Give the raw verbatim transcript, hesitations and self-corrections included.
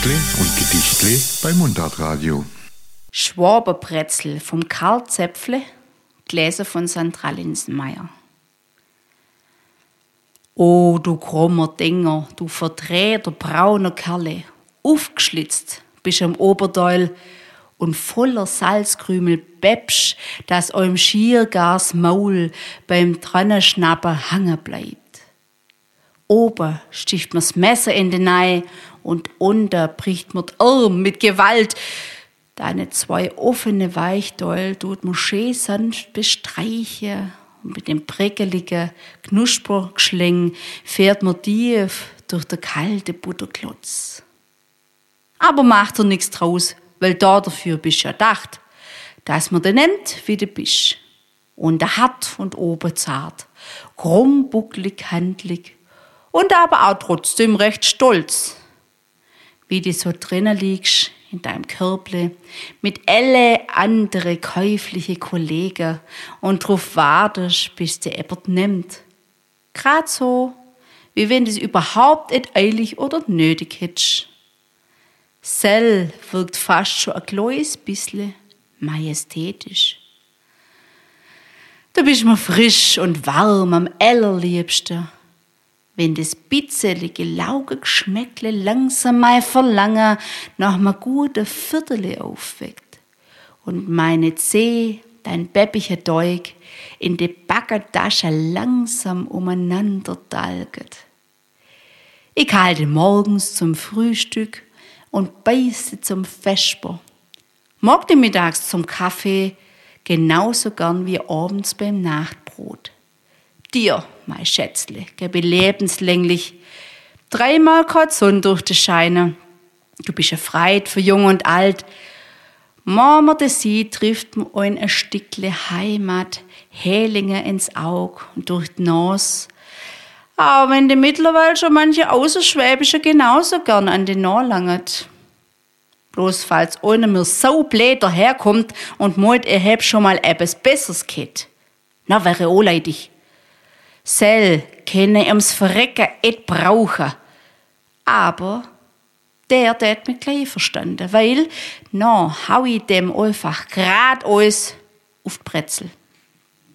Textle und Gedichtle bei Mundartradio. Schwaberbrezel vom Karl Zäpfle, gelesen von Sandra Linsenmeier. O, du krummer Dinger, du verdrehter brauner Kerle, aufgeschlitzt bist am Oberdeul und voller Salzkrümel bäbsch, dass eurem Schiergars Maul beim Trannenschnappen hangen bleibt. Oben sticht mir's Messer in den Ei und unter bricht mir Arm mit Gewalt. Deine zwei offene Weichdäul tut mir schön sanft bestreichen und mit dem prickeligen Knuspergeschling fährt mir tief durch der kalte Butterklotz. Aber macht er nix draus, weil da dafür bist ja dacht, dass man den nimmt, wie du bist. Und der hart und oben zart, krumm, bucklig, handlig und aber auch trotzdem recht stolz. Wie du so drinnen liegst in deinem Körble mit alle andere käufliche Kollegen und drauf wartest, bis der jemand nimmt. Grad so, wie wenn du es überhaupt nicht eilig oder nötig hättest. Sell wirkt fast schon ein kleines bisschen majestätisch. Du bist mir frisch und warm am allerliebsten, wenn das bitzelige, lauge Geschmäckle langsam mein Verlangen nach einem guten Viertel aufweckt und meine Zeh, dein bäppiger Teig, in die Backertasche langsam umeinander dalget. Ich halte morgens zum Frühstück und beiße zum Vesper. Mag die mittags zum Kaffee genauso gern wie abends beim Nachtbrot. Dir, mein Schätzle, gebe lebenslänglich dreimal kein Sonne durch die Scheine. Du bist ja freit für Jung und Alt. Mama de sie trifft mir ein ein Stückle Heimat, Hälinge ins Aug und durch die Nase. Aber wenn die mittlerweile schon manche Außerschwäbische genauso gern an den Nase langet. Bloß falls einer mir so blöd daherkommt und meint, er hätt schon mal etwas Besseres gehabt. Na, wäre auch leidig. Sell kenne ums Verrecken et brauchen. Aber der tät mich gleich verstanden, weil, na, hau ich dem einfach grad alles auf die Brezel.